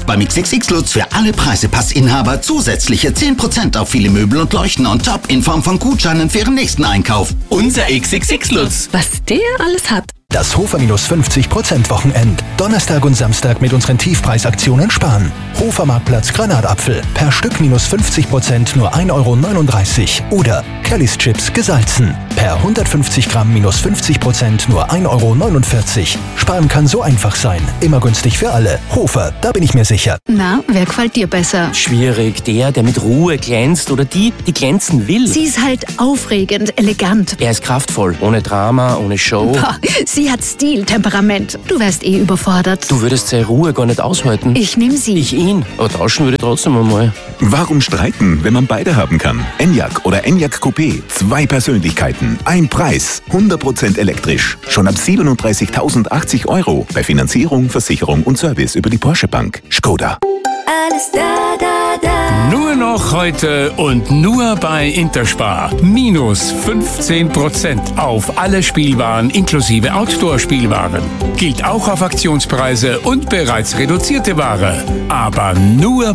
Beim XXX Lutz für alle Preisepassinhaber zusätzliche 10% auf viele Möbel und Leuchten on top in Form von Gutscheinen für Ihren nächsten Einkauf. Unser XXX Lutz. Was der alles hat. Das Hofer minus 50% Wochenend. Donnerstag und Samstag mit unseren Tiefpreisaktionen sparen. Hofer Marktplatz Granatapfel. Per Stück minus 50% nur 1,39 €. Oder Kellys Chips gesalzen. Per 150 Gramm minus 50% nur 1,49 €. Sparen kann so einfach sein. Immer günstig für alle. Hofer, da bin ich mir sicher. Na, wer gefällt dir besser? Schwierig. Der mit Ruhe glänzt oder die glänzen will. Sie ist halt aufregend, elegant. Er ist kraftvoll. Ohne Drama, ohne Show. Boah, sie hat Stil, Temperament. Du wärst überfordert. Du würdest seine Ruhe gar nicht aushalten. Ich nehm sie. Ich ihn. Aber tauschen würde ich trotzdem einmal. Warum streiten, wenn man beide haben kann? Enyaq oder Enyaq Coupé. 2 Persönlichkeiten, ein Preis. 100% elektrisch. Schon ab 37.080 € bei Finanzierung, Versicherung und Service über die Porsche Bank. Skoda. Alles da, da, da. Nur noch heute und nur bei Interspar. Minus 15% auf alle Spielwaren inklusive Outdoor-Spielwaren. Gilt auch auf Aktionspreise und bereits reduzierte Ware. Aber nur